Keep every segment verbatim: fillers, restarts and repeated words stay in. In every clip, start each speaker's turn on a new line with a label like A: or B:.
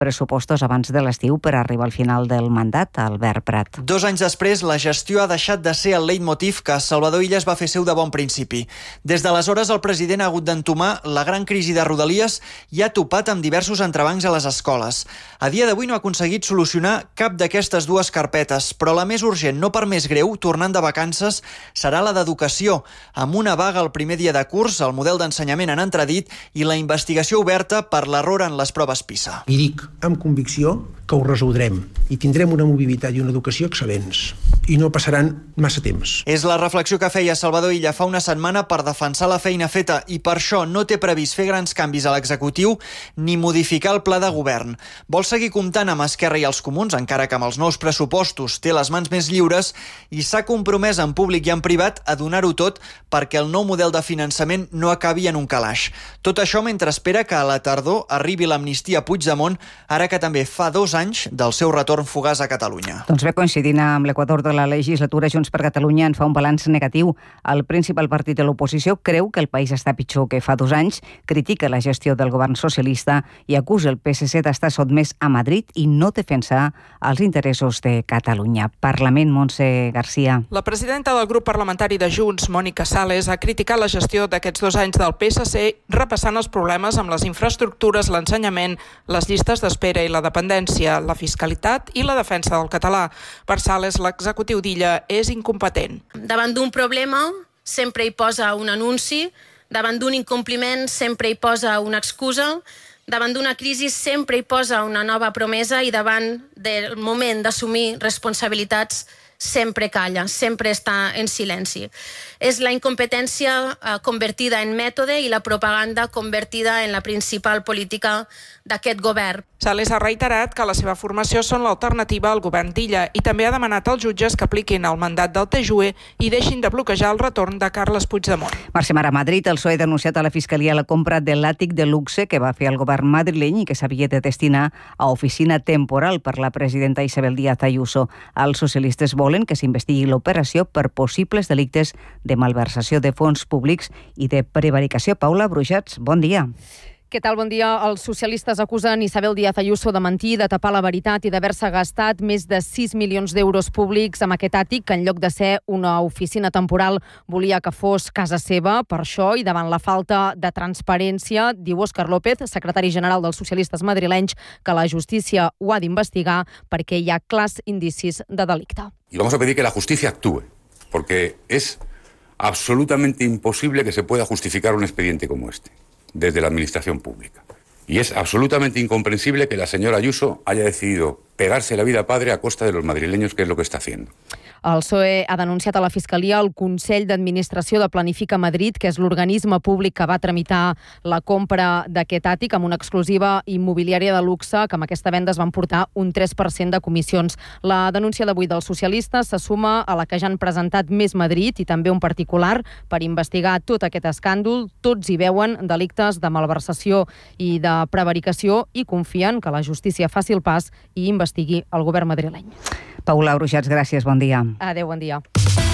A: pressupostos abans de l'estiu per arribar al final del mandat. Albert Prat.
B: Dos anys després, la gestió ha deixat de ser el leitmotiv que Salvador Illa va fer seu de bon principi. Des d'aleshores, el president ha hagut d'entomar la gran crisi de Rodalies i ha topat amb diversos entrebancs a les escoles. A dia d'avui no ha aconseguit solucionar cap d'aquestes dues carpetes, però la més urgent, no per més greu, tornant de vacances, serà la d'educació, amb una vaga el primer dia de curs, el model d'ensenyament en entredit i la investigació oberta per l'error en les proves PISA.
C: I dic amb convicció que ho resoldrem i tindrem una mobilitat i una educació excel·lents i no passaran massa temps.
B: És la reflexió que feia Salvador Illa fa una setmana per defensar la feina feta i per això no té previst fer grans canvis a l'executiu ni modificar el pla de govern. Vol seguir comptant amb Esquerra i els Comuns, encara que amb els nous pressupostos té les mans més lliures, i s'ha compromès en públic i en privat a donar-ho tot perquè el nou model de finançament no acabi en un calaix. Tot això mentre espera que a la tardor arribi l'amnistia a Puigdemont, ara que també fa dos anys del seu retorn fugaç a Catalunya.
A: Doncs bé, coincidint amb l'equador de la legislatura, Junts per Catalunya en fa un balanç negatiu. El principal partit de l'oposició creu que el país està pitjor que fa dos anys, critica la gestió del govern socialista i acusa el P S C d'estar sotmès a Madrid i no defensar els interessos de Catalunya. Parlament, Montse Garcia.
D: La presidenta del grup parlamentari de Junts, Mònica Sales, ha criticat la gestió d'aquests dos anys del P S C, repassant els problemes amb les infraestructures, l'ensenyament, les llistes d'espera i la dependència, la fiscalitat i la defensa del català. Per Sales, l'executiu d'Illa és incompetent.
E: Davant d'un problema sempre hi posa un anunci, davant d'un incompliment sempre hi posa una excusa, davant d'una crisi sempre hi posa una nova promesa i davant del moment d'assumir responsabilitats sempre calla, sempre està en silenci. És la incompetència eh, convertida en mètode i la propaganda convertida en la principal política d'aquest govern.
D: Sales ha reiterat que la seva formació són l'alternativa al govern d'Illa i també ha demanat als jutges que apliquin el mandat del T J U E i deixin de bloquejar el retorn de Carles Puigdemont.
A: Marxem ara a Madrid. El P S O E ha denunciat a la Fiscalia la compra de l'àtic de luxe que va fer el govern madrileny i que s'havia de destinar a oficina temporal per la presidenta Isabel Díaz Ayuso. Els socialistes volen que s'investigui l'operació per possibles delictes de malversació de fons públics i de prevaricació. Paula Brujats, bon dia.
F: Què tal? Bon dia. Els socialistes acusen Isabel Díaz Ayuso de mentir, de tapar la veritat i d'haver-se gastat més de sis milions d'euros públics amb aquest àtic que en lloc de ser una oficina temporal volia que fos casa seva. Per això, i davant la falta de transparència, diu Òscar López, secretari general dels socialistes madrilenys, que la justícia ho ha d'investigar perquè hi ha clars indicis de delicte.
G: Y vamos a pedir que la justicia actúe, porque es absolutamente imposible que se pueda justificar un expediente como este desde la administración pública. Y es absolutamente incomprensible que la señora Ayuso haya decidido pegarse la vida padre a costa de los madrileños, que es lo que está haciendo.
F: El P S O E ha denunciat a la Fiscalia el Consell d'Administració de Planifica Madrid, que és l'organisme públic que va tramitar la compra d'aquest àtic amb una exclusiva immobiliària de luxe que amb aquesta venda es van portar un tres per cent de comissions. La denúncia d'avui dels socialistes se suma a la que ja han presentat Més Madrid i també un particular per investigar tot aquest escàndol. Tots hi veuen delictes de malversació i de prevaricació i confien que la justícia faci el pas i investigui el govern madrileny.
A: Paula Brujats, gràcies, bon dia.
F: Adéu, bon dia.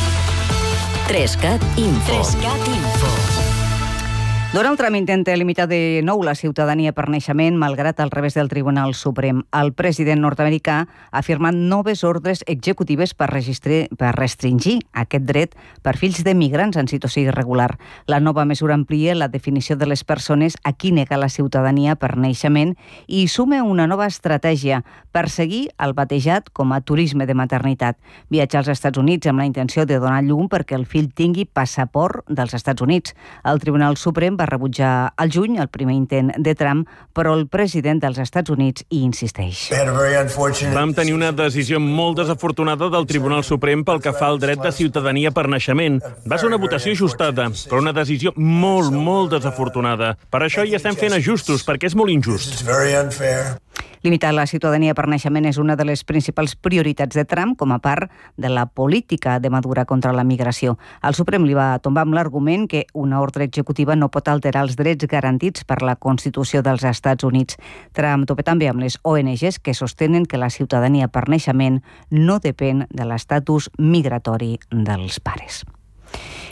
H: Trescat Info. Trescat Info.
A: Donald Trump intenta limitar de nou la ciutadania per naixement malgrat el revés del Tribunal Suprem. El president nord-americà ha firmat noves ordres executives per, per restringir aquest dret per fills de migrants en situació irregular. La nova mesura amplia la definició de les persones a qui nega la ciutadania per naixement i suma una nova estratègia, perseguir el batejat com a turisme de maternitat. Viatjar als Estats Units amb la intenció de donar llum perquè el fill tingui passaport dels Estats Units. El Tribunal Suprem va rebutjar al juny el primer intent de Trump, però el president dels Estats Units hi insisteix.
I: Vam tenir una decisió molt desafortunada del Tribunal Suprem pel que fa al dret de ciutadania per naixement. Va ser una votació ajustada, però una decisió molt, molt desafortunada. Per això hi estem fent ajustos, perquè és molt injust.
A: Limitar la ciutadania per naixement és una de les principals prioritats de Trump com a part de la política de Madura contra la migració. El Suprem li va tombar amb l'argument que una ordre executiva no pot alterar els drets garantits per la Constitució dels Estats Units. Trump topa també amb les O N Ges que sostenen que la ciutadania per naixement no depèn de l'estatus migratori dels pares.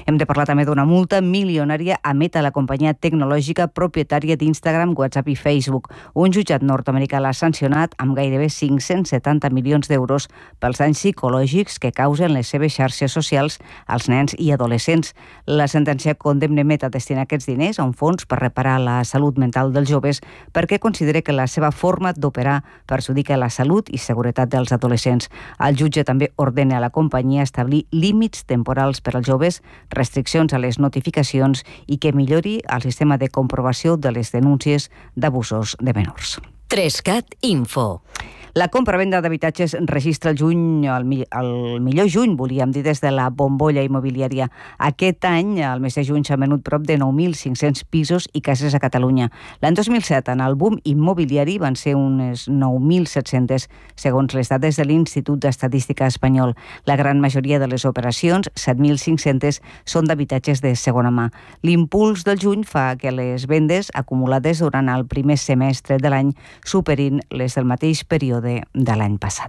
A: Hem de parlar també d'una multa milionària a Meta, la companyia tecnològica propietària d'Instagram, WhatsApp i Facebook. Un jutjat nord-americà l'ha sancionat amb gairebé cinc-cents setanta milions d'euros pels danys psicològics que causen les seves xarxes socials als nens i adolescents. La sentència condemna Meta a destinar aquests diners a un fons per reparar la salut mental dels joves perquè considera que la seva forma d'operar perjudica la salut i seguretat dels adolescents. El jutge també ordena a la companyia establir límits temporals per als joves, restriccions a les notificacions i que millori el sistema de comprovació de les denúncies d'abusos de menors.
H: tres cat Info.
A: La compra-venda d'habitatges registra el juny, el, el millor juny, volíem dir, des de la bombolla immobiliària. Aquest any, al mes de juny, s'han venut prop de nou mil cinc-cents pisos i cases a Catalunya. L'any dos mil set, en el boom immobiliari, van ser unes nou mil set-cents, segons les dades de l'Institut d'Estadística espanyol. La gran majoria de les operacions, set mil cinc-cents, són d'habitatges de segona mà. L'impuls del juny fa que les vendes acumulades durant el primer semestre de l'any superin les del mateix període de l'any passat.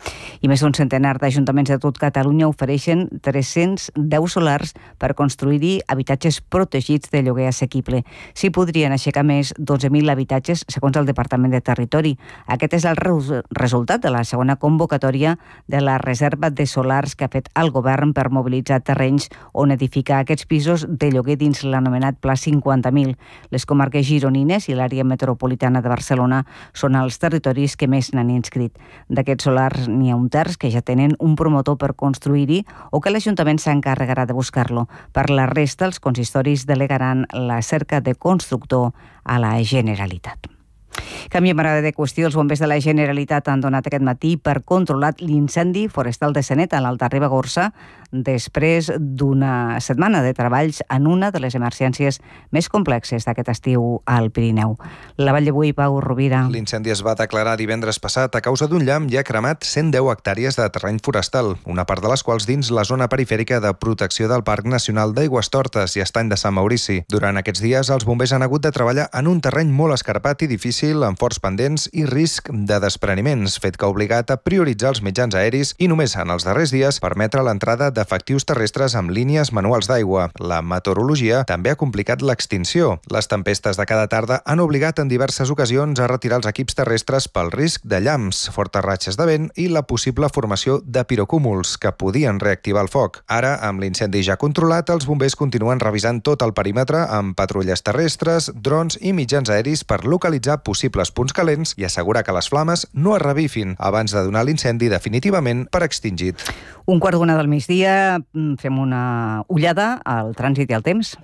A: I més d'un centenar d'ajuntaments de tot Catalunya ofereixen tres-cents deu solars per construir-hi habitatges protegits de lloguer assequible. S'hi podrien aixecar més dotze mil habitatges, segons el Departament de Territori. Aquest és el resultat de la segona convocatòria de la reserva de solars que ha fet el govern per mobilitzar terrenys on edificar aquests pisos de lloguer dins l'anomenat Pla cinquanta mil. Les comarques gironines i l'àrea metropolitana de Barcelona són els territoris que més n'han inscrit. D'aquests solars n'hi ha un terç que ja tenen un promotor per construir-hi o que l'Ajuntament s'encarregarà de buscar-lo. Per la resta, els consistoris delegaran la cerca de constructor a la Generalitat. Canviem ara de qüestió. Els bombers de la Generalitat han donat aquest matí per controlat l'incendi forestal de Sanet a l'Alta Ribagorça després d'una setmana de treballs en una de les emergències més complexes d'aquest estiu al Pirineu. La Vall de Boí, Pau Rovira.
J: L'incendi es va declarar divendres passat a causa d'un llamp i ha cremat cent deu hectàrees de terreny forestal, una part de les quals dins la zona perifèrica de protecció del Parc Nacional d'Aigüestortes i Estany de Sant Maurici. Durant aquests dies, els bombers han hagut de treballar en un terreny molt escarpat i difícil, amb forts pendents i risc de despreniments, fet que ha obligat a prioritzar els mitjans aeris i només en els darrers dies permetre l'entrada d'efectius terrestres amb línies manuals d'aigua. La meteorologia també ha complicat l'extinció. Les tempestes de cada tarda han obligat en diverses ocasions a retirar els equips terrestres pel risc de llamps, fortes ratxes de vent i la possible formació de pirocúmuls que podien reactivar el foc. Ara, amb l'incendi ja controlat, els bombers continuen revisant tot el perímetre amb patrulles terrestres, drons i mitjans aeris per localitzar possibles punts calents i assegurar que les flames no es revifin abans de donar l'incendi definitivament per extingit.
A: Un quart d'una del migdia, fem una ullada al trànsit i al temps.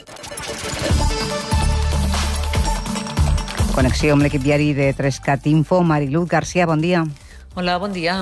A: Connexió amb l'equip diari de tres cat Info. Mariluz García, bon dia.
K: Hola, bon dia.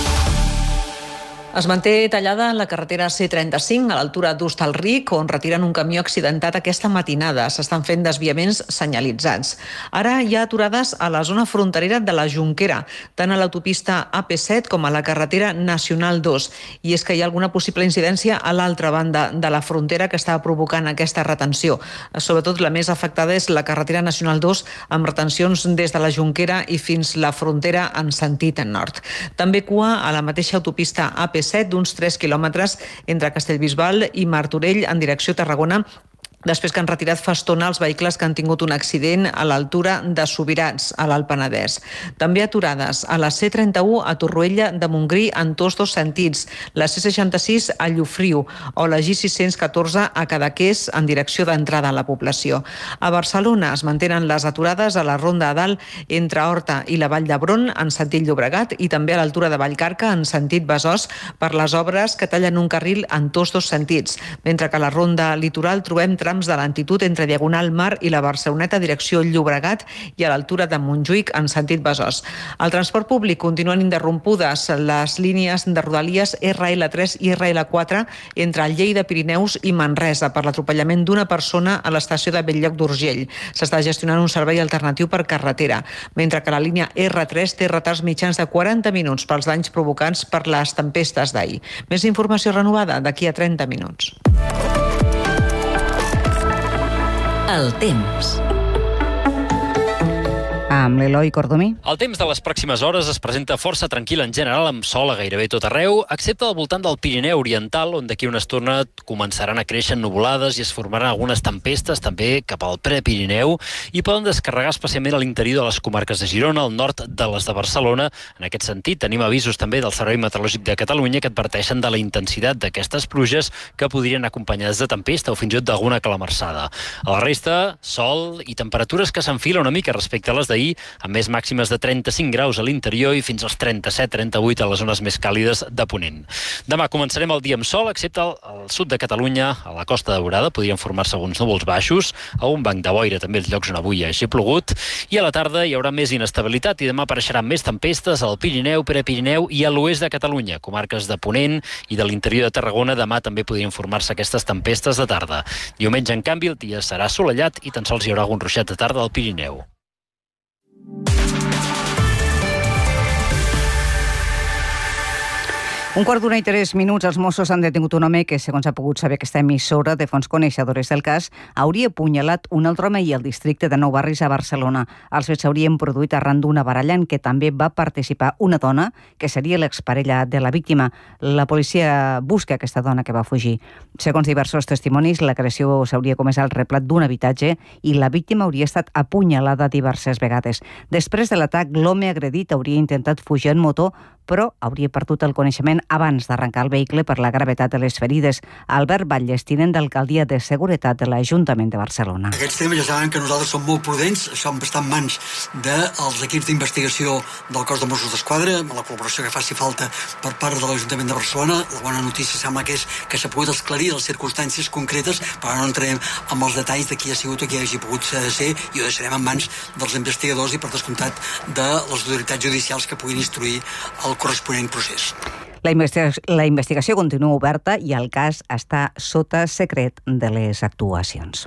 K: Es manté tallada la carretera C trenta-cinc a l'altura d'Hostalric, on retiren un camió accidentat aquesta matinada. S'estan fent desviaments senyalitzats. Ara hi ha aturades a la zona fronterera de la Jonquera, tant a l'autopista A P set com a la carretera Nacional dos. I és que hi ha alguna possible incidència a l'altra banda de la frontera que està provocant aquesta retenció. Sobretot la més afectada és la carretera Nacional dos, amb retencions des de la Jonquera i fins la frontera en sentit nord. També cua a la mateixa autopista A P set d'uns tres quilòmetres entre Castellbisbal i Martorell en direcció Tarragona, després que han retirat fa estona els vehicles que han tingut un accident a l'altura de Subirats, a l'Alt Penedès. També aturades a la C trenta-u a Torroella de Montgrí en tots dos sentits, la C seixanta-sis a Llofriu o la G sis-cents catorze a Cadaqués en direcció d'entrada a la població. A Barcelona es mantenen les aturades a la Ronda a Dalt entre Horta i la Vall d'Hebron en sentit Llobregat i també a l'altura de Vallcarca en sentit Besòs per les obres que tallen un carril en tots dos sentits, mentre que a la Ronda Litoral trobem trams de lentitud entre Diagonal Mar i la Barceloneta direcció Llobregat i a l'altura de Montjuïc en sentit Besòs. Al transport públic continuen interrompudes les línies de Rodalies R L tres i R L quatre entre Lleida, Pirineus i Manresa per l'atropellament d'una persona a l'estació de Belllloc d'Urgell. S'està gestionant un servei alternatiu per carretera, mentre que la línia R tres té retards mitjans de quaranta minuts pels danys provocats per les tempestes d'ahir. Més informació renovada d'aquí a trenta minuts.
H: El temps.
A: amb l'Eloi Cordomí.
L: El temps de les pròximes hores es presenta força tranquil en general, amb sol a gairebé tot arreu, excepte al voltant del Pirineu Oriental, on d'aquí una estona començaran a créixer nuvolades i es formaran algunes tempestes també cap al Prepirineu i poden descarregar especialment a l'interior de les comarques de Girona, al nord de les de Barcelona. En aquest sentit, tenim avisos també del Servei Meteorològic de Catalunya que adverteixen de la intensitat d'aquestes pluges que podrien acompanyades de tempesta o fins i tot d'alguna calamarsada. A la resta, sol i temperatures que s'enfilen una mica respecte a les d'ahir, amb més màximes de trenta-cinc graus a l'interior i fins als trenta-set trenta-vuit a les zones més càlides de Ponent. Demà començarem el dia amb sol, excepte al, al sud de Catalunya, a la Costa Daurada, podrien formar-se alguns núvols baixos, a un banc de boira també els llocs on avui hagi plogut, i a la tarda hi haurà més inestabilitat i demà apareixeran més tempestes al Pirineu, Prepirineu i a l'oest de Catalunya, comarques de Ponent i de l'interior de Tarragona. Demà també podrien formar-se aquestes tempestes de tarda. Diumenge, en canvi, el dia serà assolellat i tan sols hi haurà algun ruixat de tarda al Pirineu.
A: Un quart d'una i tres minuts, els Mossos han detingut un home que, segons ha pogut saber aquesta emissora de fons coneixedores del cas, hauria apunyalat un altre home i el districte de Nou Barris a Barcelona. Els fets s'haurien produït arran d'una baralla en què també va participar una dona, que seria l'exparella de la víctima. La policia busca aquesta dona que va fugir. Segons diversos testimonis, l'agressió s'hauria comès al replat d'un habitatge i la víctima hauria estat apunyalada diverses vegades. Després de l'atac, l'home agredit hauria intentat fugir en moto, però hauria perdut el coneixement abans d'arrencar el vehicle per la gravetat de les ferides. Albert Batlles, tinent d'alcaldia de Seguretat de l'Ajuntament de Barcelona.
M: Aquests temes ja saben que nosaltres som molt prudents, som bastant mans dels equips d'investigació del cos de Mossos d'Esquadra, amb la col·laboració que faci falta per part de l'Ajuntament de Barcelona. La bona notícia sembla que és que s'ha pogut esclarir les circumstàncies concretes, però no entrarem amb els detalls de qui ha sigut o qui hagi pogut ser, i ho deixarem en mans dels investigadors i, per descomptat, de les autoritats judicials que puguin instruir el corresponent procés.
A: La investigació, la investigació continua oberta i el cas està sota secret de les actuacions.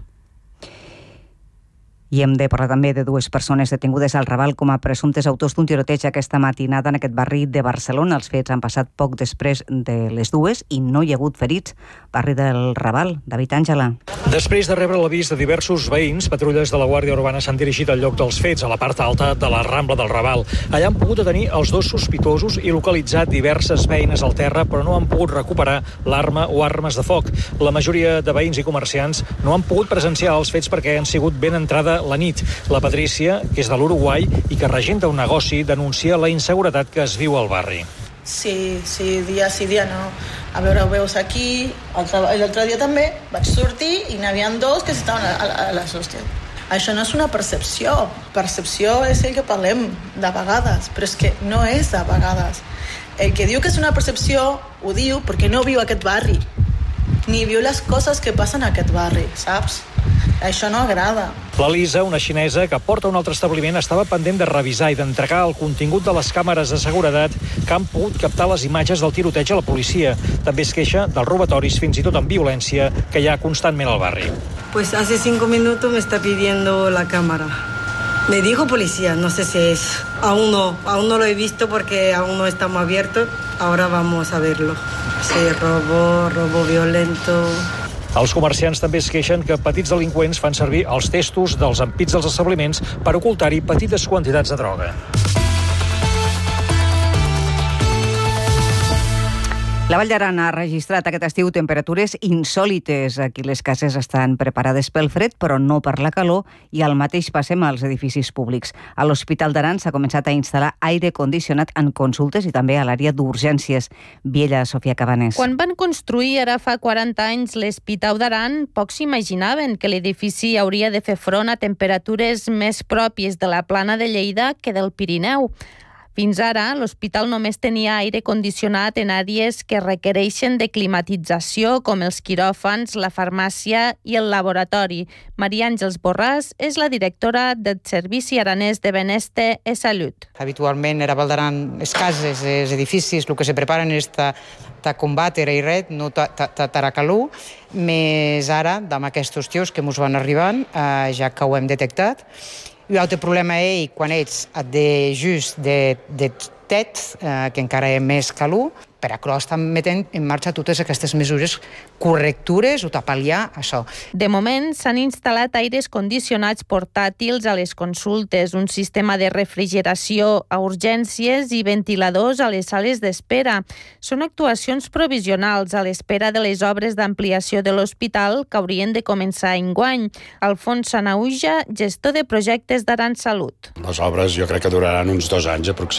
A: I hem de parlar també de dues persones detingudes al Raval com a presumptes autors d'un tiroteig aquesta matinada en aquest barri de Barcelona. Els fets han passat poc després de les dues i no hi ha hagut ferits. Barri del Raval, David Àngela.
N: Després de rebre l'avís de diversos veïns, patrulles de la Guàrdia Urbana s'han dirigit al lloc dels fets, a la part alta de la Rambla del Raval. Allà han pogut detenir els dos sospitosos i localitzat diverses beines al terra, però no han pogut recuperar l'arma o armes de foc. La majoria de veïns i comerciants no han pogut presenciar els fets perquè han sigut ben entrada la nit. La Patrícia, que és de l'Uruguai i que regenta un negoci, denuncia la inseguretat que es viu al barri.
O: Sí, sí, dia sí, dia no. A veure, ho veus aquí, l'altre dia també vaig sortir i n'hi havia dos que estaven a, a, a les hòsties. Això no és una percepció. Percepció és el que parlem de vegades, però és que no és de vegades. El que diu que és una percepció ho diu perquè no viu aquest barri, ni viu les coses que passen a aquest barri, saps? Això no agrada.
N: La Lisa, una xinesa que porta a un altre establiment, estava pendent de revisar i d'entregar el contingut de les càmeres de seguretat que han pogut captar les imatges del tiroteig a la policia. També es queixa dels robatoris, fins i tot amb violència, que hi ha constantment al barri.
P: Pues hace cinco minutos me está pidiendo la cámara. Me dijo policía, no sé si es. Aún no, aún no lo he visto porque aún no estamos abiertos. Ahora vamos a verlo. Sí, robo, robo violento.
N: Els comerciants també es queixen que petits delinqüents fan servir els testos dels ampits dels establiments per ocultar-hi petites quantitats de droga.
A: La Vall d'Aran ha registrat aquest estiu temperatures insòlites. Aquí les cases estan preparades pel fred, però no per la calor, i al mateix passem als edificis públics. A l'Hospital d'Aran s'ha començat a instal·lar aire condicionat en consultes i també a l'àrea d'urgències. Viella, Sofia Cabanes.
Q: Quan van construir ara fa quaranta anys l'Hospital d'Aran, pocs s'imaginaven que l'edifici hauria de fer front a temperatures més pròpies de la plana de Lleida que del Pirineu. Fins ara, l'hospital només tenia aire condicionat en àrees que requereixen de climatització, com els quiròfans, la farmàcia i el laboratori. Maria Àngels Borràs és la directora del Servici Aranès de Benestar i Salut.
R: Habitualment era Val d'Aran, les cases, els edificis, el que se preparen és ta, ta combatre i red, no ta, ta, ta, ta calor, més ara, amb aquests tios que ens van arribant, eh, ja que ho hem detectat. I l'altre problema és quan ets de just de, de Tet, eh, que encara hi ha més calor, per això estan metent en marxa totes aquestes mesures correctures o pal·liar això.
Q: De moment s'han instal·lat aires condicionats portàtils a les consultes, un sistema de refrigeració a urgències i ventiladors a les sales d'espera. Són actuacions provisionals a l'espera de les obres d'ampliació de l'hospital que haurien de començar enguany. Alfons Sanauja, gestor de projectes d'Aran Salut.
S: Les obres jo crec que duraran uns dos anys aproximadament.